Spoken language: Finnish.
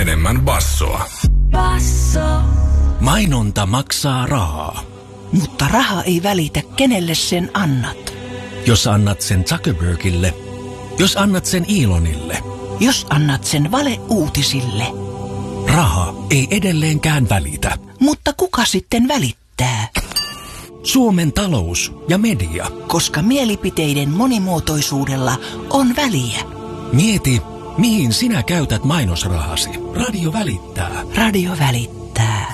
enemmän bassoa. Basso. Mainonta maksaa rahaa. Mutta raha ei välitä, kenelle sen annat. Jos annat sen Zuckerbergille, jos annat sen Elonille, jos annat sen valeuutisille. Raha ei edelleenkään välitä. Mutta kuka sitten välittää? Suomen talous ja media. Koska mielipiteiden monimuotoisuudella on väliä. Mieti, mihin sinä käytät mainosrahasi. Radio välittää. Radio välittää.